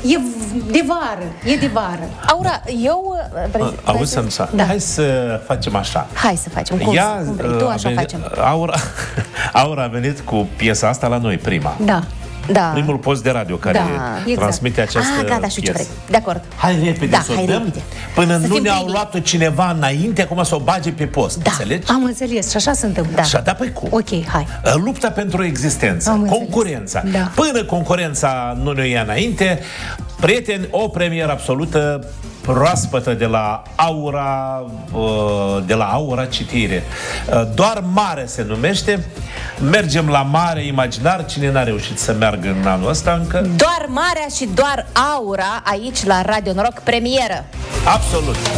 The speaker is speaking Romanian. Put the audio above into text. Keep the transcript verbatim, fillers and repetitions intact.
E de vară, e de vară. Aura, eu... Auzi, Sănuța, da. Hai să facem așa. Hai să facem, cum, Ea, cum vrei tu, așa venit, facem. Aura, Aura a venit cu piesa asta la noi, prima. Da. Da. Primul post de radio care Da, transmite exact. această Ah, gata, știu ce piesă. vrei. De acord. Hai repede Da, să o hai dăm, repede. până Să nu fim ne-au primii. luat-o cineva înainte, acum să o bage pe post. Da. Înțelegi? Am înțeles și așa se întâmplă. Da. Așa, dar păi cum? Ok, hai. Lupta pentru existență, Am înțeles. concurența. Da. Până concurența nu ne ia înainte, prieteni, o premieră absolută proaspătă de la Aura, de la Aura Citire. Doar Mare se numește. Mergem la mare imaginar. Cine n-a reușit să meargă în anul ăsta încă? Doar Marea și doar Aura aici la Radio Noroc, premieră. Absolut.